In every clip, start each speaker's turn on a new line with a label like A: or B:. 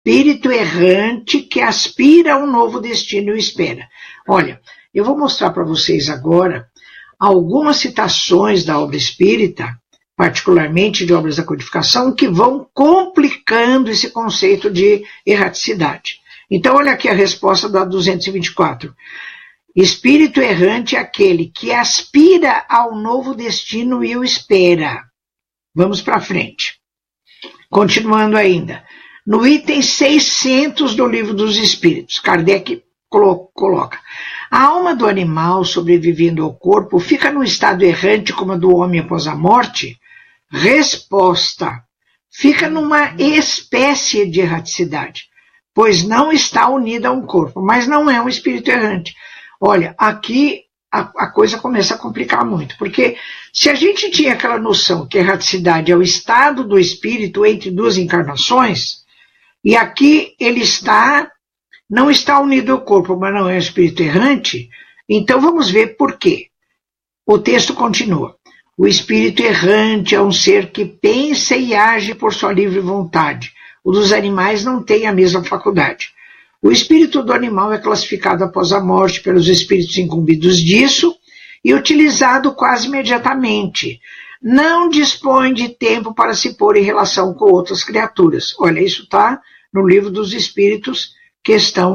A: espírito errante que aspira a um novo destino e o espera. Olha, eu vou mostrar para vocês agora algumas citações da obra espírita, particularmente de obras da codificação, que vão complicando esse conceito de erraticidade. Então, olha aqui a resposta da 224. Espírito errante é aquele que aspira ao novo destino e o espera. Vamos para frente. Continuando ainda. No item 600 do Livro dos Espíritos, Kardec coloca: a alma do animal sobrevivendo ao corpo fica num estado errante como a do homem após a morte? Resposta: fica numa espécie de erraticidade, pois não está unida a um corpo, mas não é um espírito errante. Olha, aqui a coisa começa a complicar muito, porque se a gente tinha aquela noção que a erraticidade é o estado do espírito entre duas encarnações, e aqui ele não está unido ao corpo, mas não é um espírito errante, então vamos ver por quê. O texto continua. O espírito errante é um ser que pensa e age por sua livre vontade. O dos animais não tem a mesma faculdade. O espírito do animal é classificado após a morte pelos espíritos incumbidos disso e utilizado quase imediatamente. Não dispõe de tempo para se pôr em relação com outras criaturas. Olha, isso está no Livro dos Espíritos, questão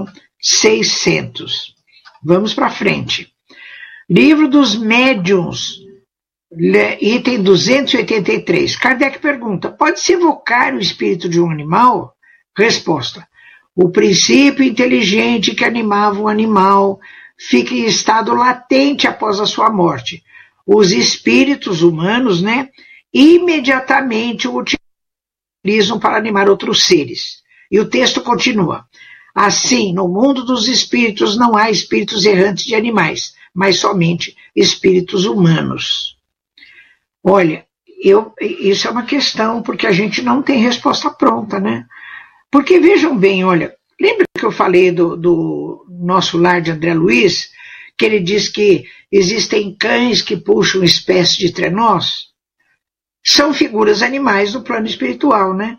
A: 600. Vamos para frente. Livro dos Médiuns, item 283. Kardec pergunta: pode-se evocar o espírito de um animal? Resposta: o princípio inteligente que animava um animal fica em estado latente após a sua morte. Os espíritos humanos, imediatamente o utilizam para animar outros seres. E o texto continua. Assim, no mundo dos espíritos não há espíritos errantes de animais, mas somente espíritos humanos. Olha, isso é uma questão, porque a gente não tem resposta pronta, né? Porque vejam bem, olha, lembra que eu falei do nosso lar de André Luiz, que ele diz que existem cães que puxam espécies de trenós? São figuras animais do plano espiritual, né?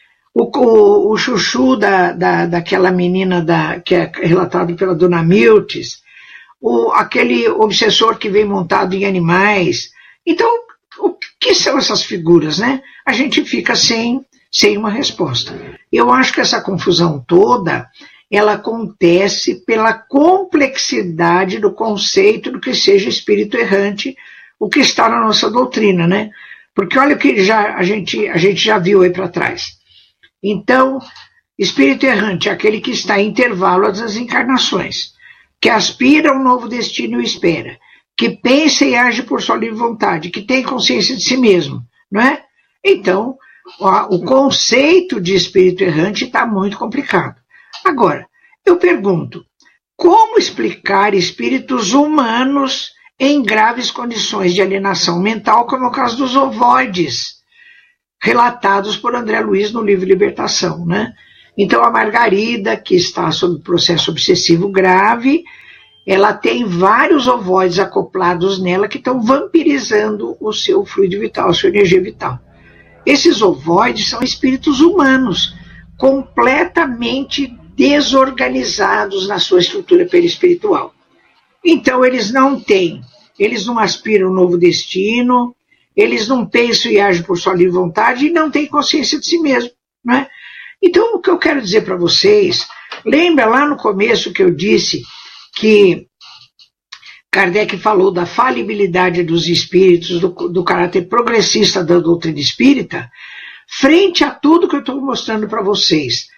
A: O chuchu daquela menina que é relatado pela dona Miltes, aquele obsessor que vem montado em animais. Então, o que são essas figuras, né? A gente fica sem uma resposta. Eu acho que essa confusão toda, ela acontece pela complexidade do conceito do que seja espírito errante, o que está na nossa doutrina, né? Porque olha o que a gente já viu aí para trás. Então, espírito errante é aquele que está em intervalo das encarnações, que aspira a um novo destino e o espera, que pensa e age por sua livre vontade, que tem consciência de si mesmo, não é? Então, o conceito de espírito errante está muito complicado. Agora, eu pergunto, como explicar espíritos humanos em graves condições de alienação mental, como é o caso dos ovoides, relatados por André Luiz no livro Libertação, né? Então, a Margarida, que está sob processo obsessivo grave, ela tem vários ovoides acoplados nela que estão vampirizando o seu fluido vital, a sua energia vital. Esses ovoides são espíritos humanos, completamente desorganizados na sua estrutura perispiritual. Então, eles não aspiram um novo destino, eles não pensam e agem por sua livre vontade e não têm consciência de si mesmo, né? Então, o que eu quero dizer para vocês, lembra lá no começo que eu disse que Kardec falou da falibilidade dos espíritos, do caráter progressista da doutrina espírita? Frente a tudo que eu estou mostrando para vocês,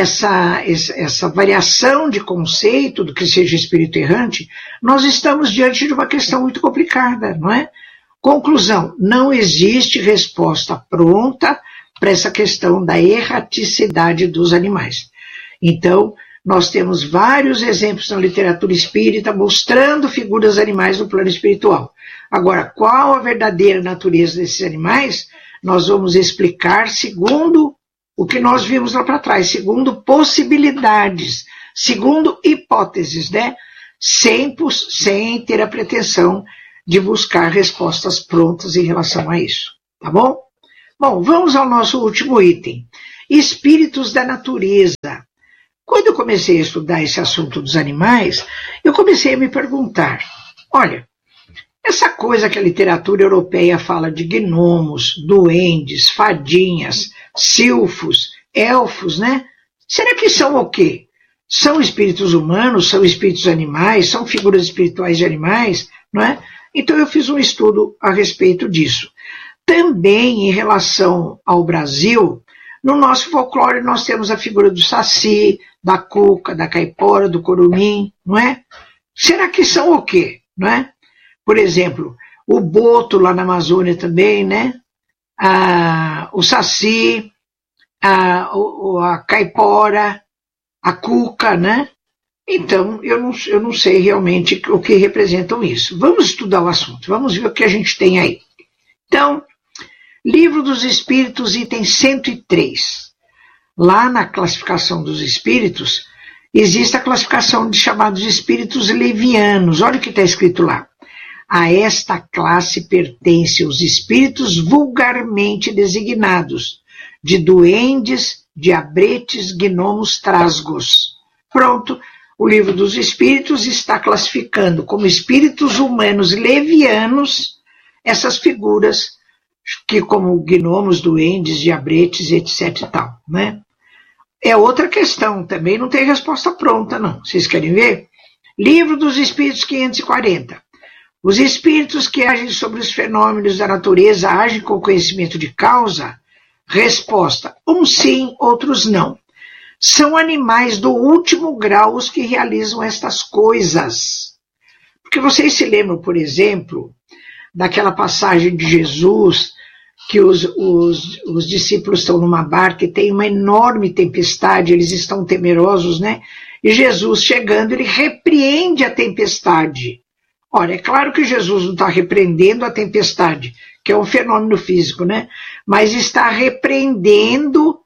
A: essa variação de conceito do que seja espírito errante, nós estamos diante de uma questão muito complicada, não é? Conclusão, não existe resposta pronta para essa questão da erraticidade dos animais. Então, nós temos vários exemplos na literatura espírita mostrando figuras animais no plano espiritual. Agora, qual a verdadeira natureza desses animais? Nós vamos explicar segundo o que nós vimos lá para trás, segundo possibilidades, segundo hipóteses, né? Sem ter a pretensão de buscar respostas prontas em relação a isso, tá bom? Bom, vamos ao nosso último item. espíritos da natureza. Quando eu comecei a estudar esse assunto dos animais, eu comecei a me perguntar, olha, essa coisa que a literatura europeia fala de gnomos, duendes, fadinhas, silfos, elfos, né? Será que são o quê? São espíritos humanos, são espíritos animais, são figuras espirituais de animais, não é? Então eu fiz um estudo a respeito disso. Também em relação ao Brasil, no nosso folclore nós temos a figura do Saci, da Cuca, da Caipora, do Curumim, não é? Será que são o quê, não é? Por exemplo, o Boto lá na Amazônia também, né? O Saci, a Caipora, a Cuca, né? Então, eu não sei realmente o que representam isso. Vamos estudar o assunto, vamos ver o que a gente tem aí. Então, Livro dos Espíritos, item 103. Lá na classificação dos espíritos, existe a classificação de chamados espíritos levianos. Olha o que está escrito lá. A esta classe pertencem os espíritos vulgarmente designados de duendes, diabretes, gnomos, trasgos. Pronto, o Livro dos Espíritos está classificando como espíritos humanos levianos essas figuras que como gnomos, duendes, diabretes, etc e tal, né? É outra questão, também não tem resposta pronta, não. Vocês querem ver? Livro dos Espíritos 540. Os espíritos que agem sobre os fenômenos da natureza agem com conhecimento de causa? Resposta: uns sim, outros não. São animais do último grau os que realizam estas coisas. Porque vocês se lembram, por exemplo, daquela passagem de Jesus, que os discípulos estão numa barca e tem uma enorme tempestade, eles estão temerosos, né? E Jesus chegando, ele repreende a tempestade. Ora, é claro que Jesus não está repreendendo a tempestade, que é um fenômeno físico, né? Mas está repreendendo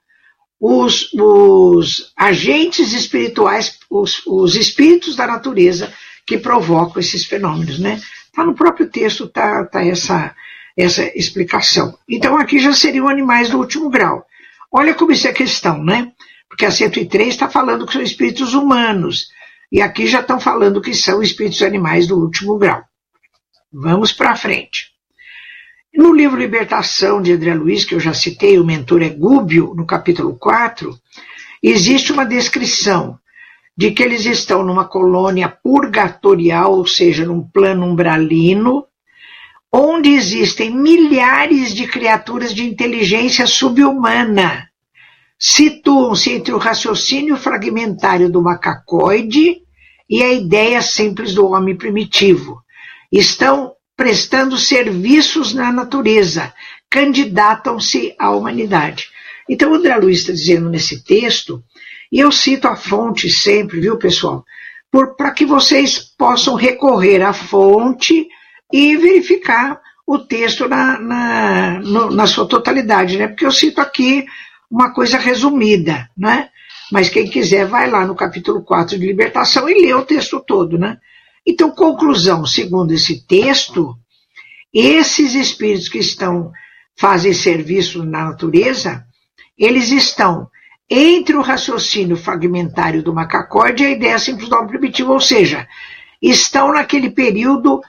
A: os agentes espirituais, os espíritos da natureza que provocam esses fenômenos, né? Tá no próprio texto, tá essa explicação. Então aqui já seriam animais do último grau. Olha como isso é questão, né? Porque a 103 está falando que são espíritos humanos, e aqui já estão falando que são espíritos animais do último grau. Vamos para frente. No livro Libertação, de André Luiz, que eu já citei, o mentor é Gúbio, no capítulo 4, existe uma descrição de que eles estão numa colônia purgatorial, ou seja, num plano umbralino, onde existem milhares de criaturas de inteligência subhumana. Situam-se entre o raciocínio fragmentário do macacoide e a ideia simples do homem primitivo. Estão prestando serviços na natureza, candidatam-se à humanidade. Então, o André Luiz está dizendo nesse texto, e eu cito a fonte sempre, viu, pessoal? Para que vocês possam recorrer à fonte e verificar o texto na sua totalidade, né? Porque eu cito aqui uma coisa resumida, né? Mas quem quiser vai lá no capítulo 4 de Libertação e lê o texto todo, né? Então, conclusão, segundo esse texto, esses espíritos que fazem serviço na natureza, eles estão entre o raciocínio fragmentário do macacoide e a ideia simples do homem primitivo, ou seja, estão naquele período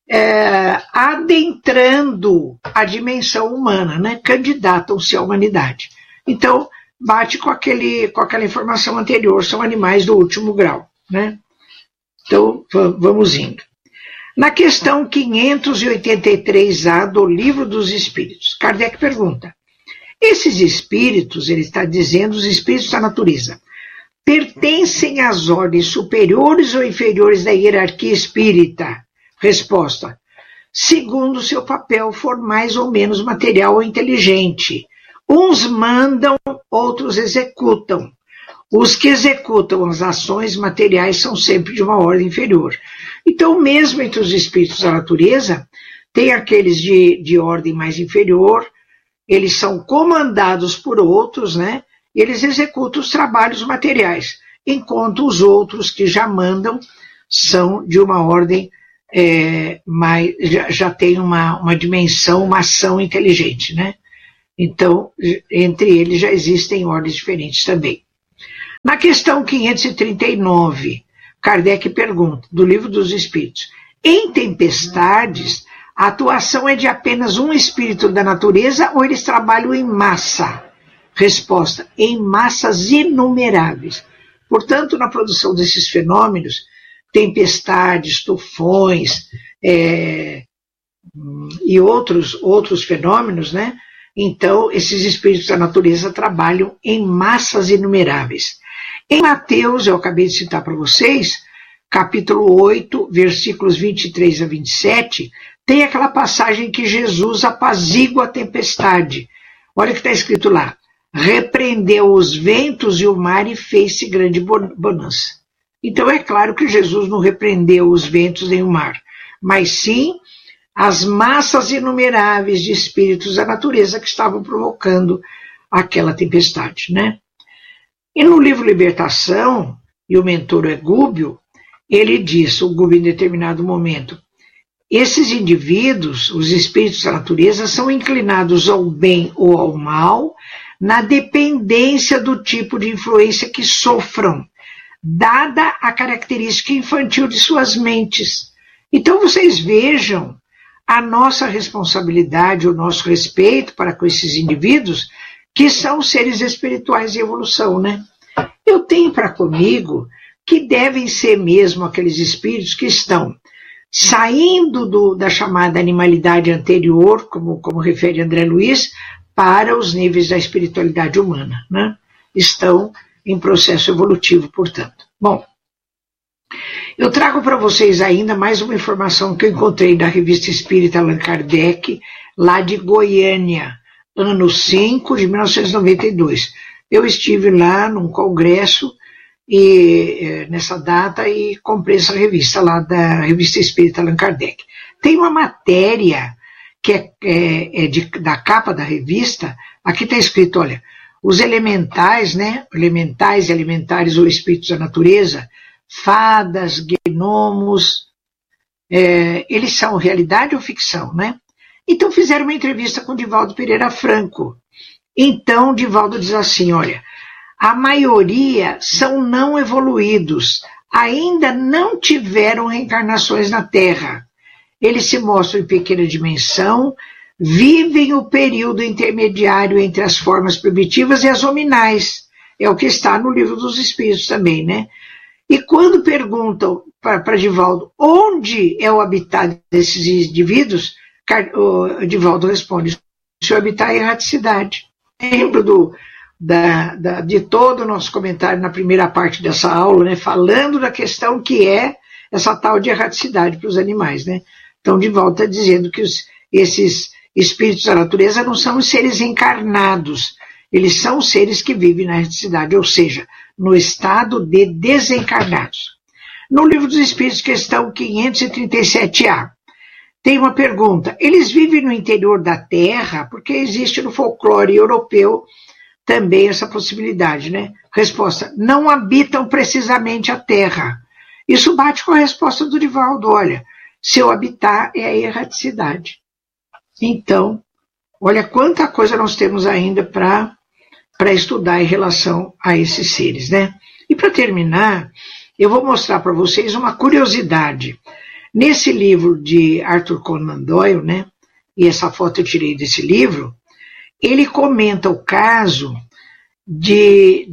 A: adentrando a dimensão humana, né? Candidatam-se à humanidade. Então, bate com aquela informação anterior, são animais do último grau, né? Então, vamos indo. Na questão 583A do Livro dos Espíritos, Kardec pergunta, esses espíritos, ele está dizendo, os espíritos da natureza, pertencem às ordens superiores ou inferiores da hierarquia espírita? Resposta, segundo seu papel for mais ou menos material ou inteligente. Uns mandam, outros executam. Os que executam as ações materiais são sempre de uma ordem inferior. Então, mesmo entre os espíritos da natureza, tem aqueles de ordem mais inferior, eles são comandados por outros, né? E eles executam os trabalhos materiais, enquanto os outros que já mandam são de uma ordem já tem uma dimensão, uma ação inteligente, né? Então, entre eles já existem ordens diferentes também. Na questão 539, Kardec pergunta, do Livro dos Espíritos, em tempestades, a atuação é de apenas um espírito da natureza ou eles trabalham em massa? Resposta, em massas inumeráveis. Portanto, na produção desses fenômenos, tempestades, tufões e outros fenômenos, né? Então, esses espíritos da natureza trabalham em massas inumeráveis. Em Mateus, eu acabei de citar para vocês, capítulo 8, versículos 23 a 27, tem aquela passagem que Jesus apazigua a tempestade. Olha o que está escrito lá. Repreendeu os ventos e o mar e fez-se grande bonança. Então é claro que Jesus não repreendeu os ventos nem o mar, mas sim as massas inumeráveis de espíritos da natureza que estavam provocando aquela tempestade, né? E no livro Libertação, e o mentor é Gúbio, ele diz, o Gúbio em determinado momento, esses indivíduos, os espíritos da natureza, são inclinados ao bem ou ao mal, na dependência do tipo de influência que sofram, dada a característica infantil de suas mentes. Então vocês vejam a nossa responsabilidade, o nosso respeito para com esses indivíduos, que são seres espirituais em evolução, né? Eu tenho para comigo que devem ser mesmo aqueles espíritos que estão saindo da chamada animalidade anterior, como refere André Luiz, para os níveis da espiritualidade humana, né? Estão em processo evolutivo, portanto. Bom, eu trago para vocês ainda mais uma informação que eu encontrei na Revista Espírita Allan Kardec, lá de Goiânia, ano 5 de 1992. Eu estive lá num congresso nessa data e comprei essa revista lá da Revista Espírita Allan Kardec. Tem uma matéria que da capa da revista, aqui está escrito, olha, os elementais, né, elementais e elementares ou espíritos da natureza, fadas, gnomos, eles são realidade ou ficção, né? Então fizeram uma entrevista com Divaldo Pereira Franco. Então Divaldo diz assim, olha, a maioria são não evoluídos, ainda não tiveram reencarnações na Terra. Eles se mostram em pequena dimensão, vivem o período intermediário entre as formas primitivas e as hominais. É o que está no Livro dos Espíritos também, né? E quando perguntam para Divaldo onde é o habitat desses indivíduos, o Divaldo responde, o seu habitat é a erraticidade. Lembro de todo o nosso comentário na primeira parte dessa aula, né, falando da questão que é essa tal de erraticidade para os animais, né? Então, Divaldo está dizendo que esses espíritos da natureza não são seres encarnados, eles são seres que vivem na erraticidade, ou seja, no estado de desencarnados. No Livro dos Espíritos, questão 537A, tem uma pergunta, eles vivem no interior da Terra, porque existe no folclore europeu também essa possibilidade, né? Resposta, não habitam precisamente a Terra. Isso bate com a resposta do Divaldo, olha, seu habitat é a erraticidade. Então, olha quanta coisa nós temos ainda para estudar em relação a esses seres, né? E para terminar, eu vou mostrar para vocês uma curiosidade. Nesse livro de Arthur Conan Doyle, né? E essa foto eu tirei desse livro, ele comenta o caso de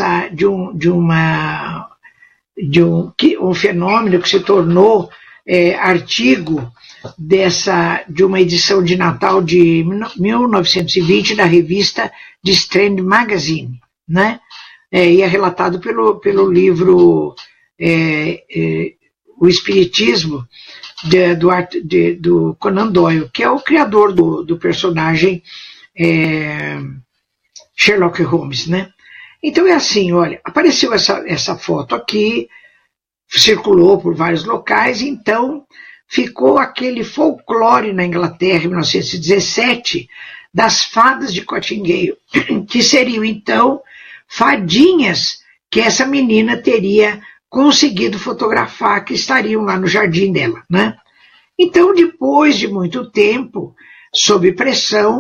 A: um fenômeno que se tornou artigo de uma edição de Natal de 1920 da revista The Strand Magazine, né? E é relatado pelo livro O Espiritismo do Conan Doyle, que é o criador do personagem Sherlock Holmes, né? Então é assim, olha, apareceu essa foto aqui, circulou por vários locais, então ficou aquele folclore na Inglaterra, em 1917, das fadas de Cottingale, que seriam, então, fadinhas que essa menina teria conseguido fotografar, que estariam lá no jardim dela, né? Então, depois de muito tempo, sob pressão,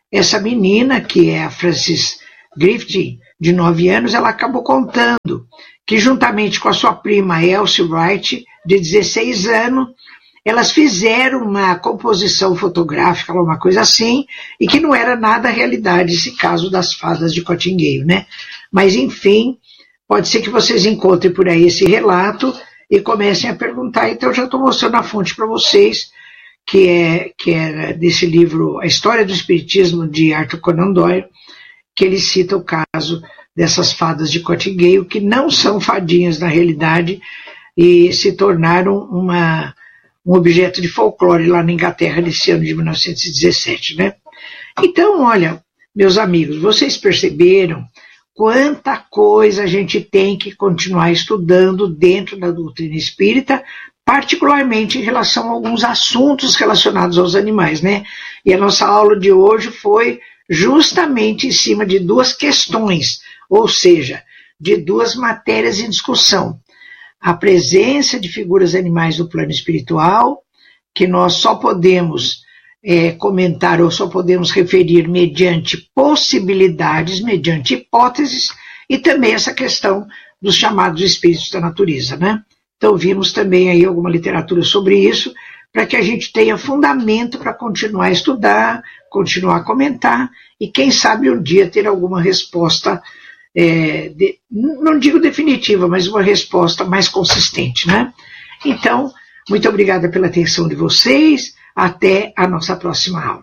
A: essa menina, que é a Frances Griffith, de 9 anos, ela acabou contando que, juntamente com a sua prima Elsie Wright, de 16 anos, elas fizeram uma composição fotográfica, uma coisa assim, e que não era nada a realidade esse caso das fadas de Cottingley, né? Mas, enfim, pode ser que vocês encontrem por aí esse relato e comecem a perguntar. Então, eu já estou mostrando a fonte para vocês, que é desse livro A História do Espiritismo, de Arthur Conan Doyle, que ele cita o caso dessas fadas de Cottingley, que não são fadinhas na realidade, e se tornaram um objeto de folclore lá na Inglaterra nesse ano de 1917, né? Então, olha, meus amigos, vocês perceberam quanta coisa a gente tem que continuar estudando dentro da doutrina espírita, particularmente em relação a alguns assuntos relacionados aos animais, né? E a nossa aula de hoje foi justamente em cima de 2 questões, ou seja, de 2 matérias em discussão. A presença de figuras animais no plano espiritual, que nós só podemos comentar ou só podemos referir mediante possibilidades, mediante hipóteses, e também essa questão dos chamados espíritos da natureza, né? Então vimos também aí alguma literatura sobre isso, para que a gente tenha fundamento para continuar a estudar, continuar a comentar, e quem sabe um dia ter alguma resposta, não digo definitiva, mas uma resposta mais consistente, né? Então, muito obrigada pela atenção de vocês, até a nossa próxima aula.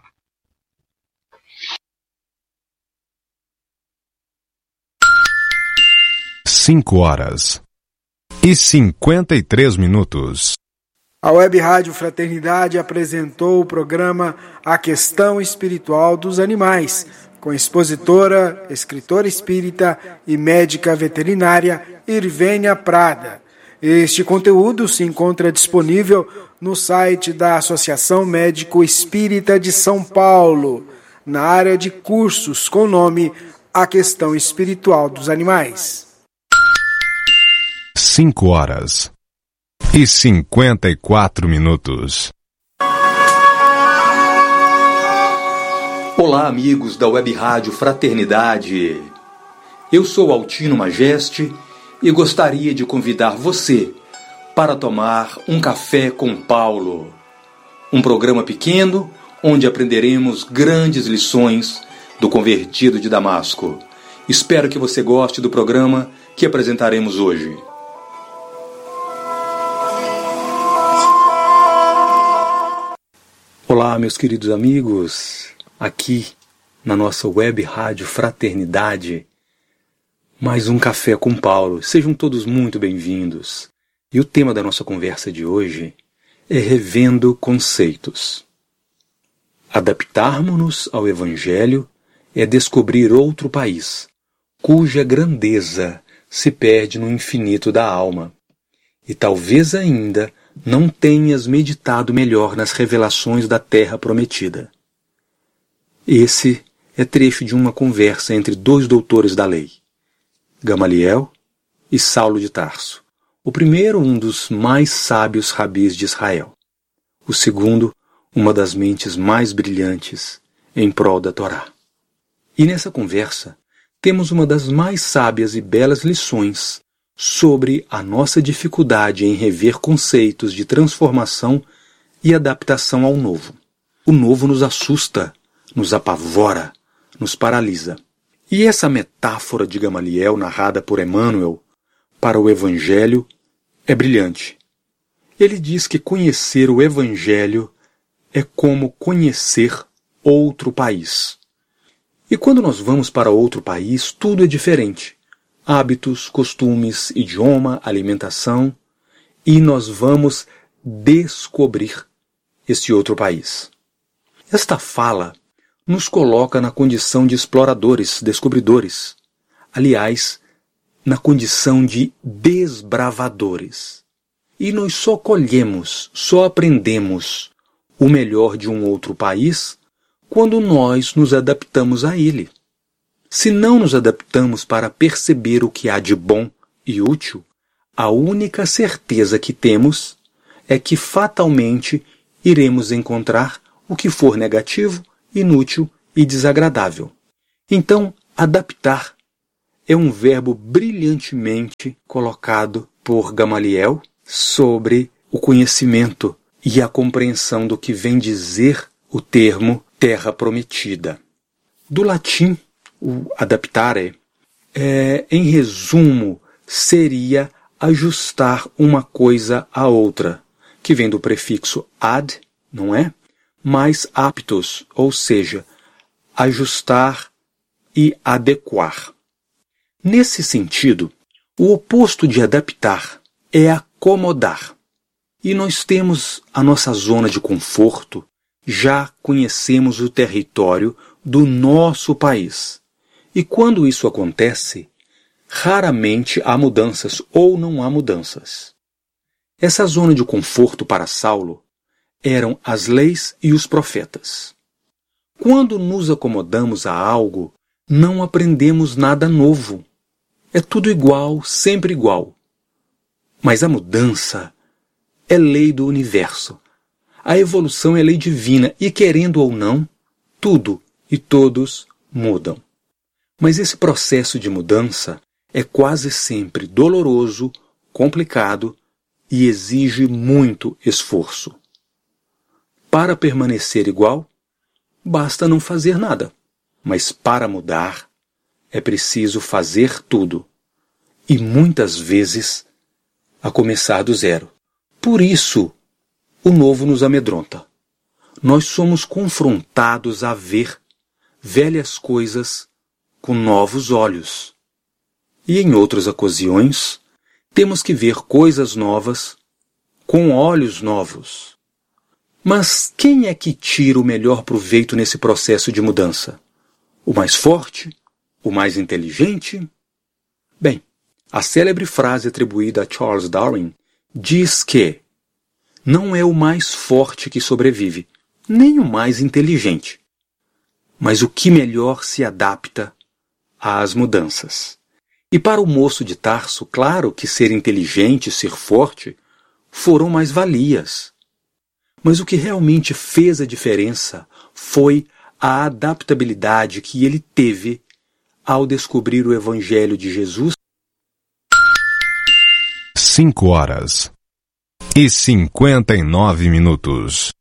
B: Cinco horas e 53 minutos.
C: A Web Rádio Fraternidade apresentou o programa A Questão Espiritual dos Animais, com a expositora, escritora espírita e médica veterinária Irvênia Prada. Este conteúdo se encontra disponível no site da Associação Médico Espírita de São Paulo, na área de cursos com o nome A Questão Espiritual dos Animais.
B: 5 horas e 54 minutos.
D: Olá, amigos da Web Rádio Fraternidade. Eu sou Altino Majeste e gostaria de convidar você para tomar um café com Paulo. Um programa pequeno onde aprenderemos grandes lições do convertido de Damasco. Espero que você goste do programa que apresentaremos hoje. Olá, meus queridos amigos, aqui na nossa Web Rádio Fraternidade, mais um Café com Paulo. Sejam todos muito bem-vindos. E o tema da nossa conversa de hoje é Revendo Conceitos. Adaptarmos-nos ao Evangelho é descobrir outro país, cuja grandeza se perde no infinito da alma. E talvez ainda não tenhas meditado melhor nas revelações da Terra Prometida. Esse é trecho de uma conversa entre 2 doutores da lei, Gamaliel e Saulo de Tarso. O primeiro, um dos mais sábios rabis de Israel. O segundo, uma das mentes mais brilhantes em prol da Torá. E nessa conversa, temos uma das mais sábias e belas lições sobre a nossa dificuldade em rever conceitos de transformação e adaptação ao novo. O novo nos assusta, nos apavora, nos paralisa. E essa metáfora de Gamaliel, narrada por Emmanuel, para o Evangelho, é brilhante. Ele diz que conhecer o Evangelho é como conhecer outro país. E quando nós vamos para outro país, tudo é diferente. Hábitos, costumes, idioma, alimentação, e nós vamos descobrir esse outro país. Esta fala nos coloca na condição de exploradores, descobridores, aliás, na condição de desbravadores. E nós só colhemos, só aprendemos o melhor de um outro país quando nós nos adaptamos a ele. Se não nos adaptamos para perceber o que há de bom e útil, a única certeza que temos é que fatalmente iremos encontrar o que for negativo, inútil e desagradável. Então, adaptar é um verbo brilhantemente colocado por Gamaliel sobre o conhecimento e a compreensão do que vem dizer o termo terra prometida. Do latim, o adaptare, em resumo, seria ajustar uma coisa à outra, que vem do prefixo ad, não é? Mais aptos, ou seja, ajustar e adequar. Nesse sentido, o oposto de adaptar é acomodar. E nós temos a nossa zona de conforto, já conhecemos o território do nosso país. E quando isso acontece, raramente há mudanças ou não há mudanças. Essa zona de conforto para Saulo eram as leis e os profetas. Quando nos acomodamos a algo, não aprendemos nada novo. É tudo igual, sempre igual. Mas a mudança é lei do universo. A evolução é lei divina e, querendo ou não, tudo e todos mudam. Mas esse processo de mudança é quase sempre doloroso, complicado e exige muito esforço. Para permanecer igual, basta não fazer nada. Mas para mudar, é preciso fazer tudo. E muitas vezes, a começar do zero. Por isso, o novo nos amedronta. Nós somos confrontados a ver velhas coisas com novos olhos. E em outras ocasiões, temos que ver coisas novas com olhos novos. Mas quem é que tira o melhor proveito nesse processo de mudança? O mais forte? O mais inteligente? Bem, a célebre frase atribuída a Charles Darwin diz que não é o mais forte que sobrevive, nem o mais inteligente, mas o que melhor se adapta às mudanças. E para o moço de Tarso, claro que ser inteligente e ser forte foram mais-valias. Mas o que realmente fez a diferença foi a adaptabilidade que ele teve ao descobrir o Evangelho de Jesus.
B: 5 horas e 59 minutos.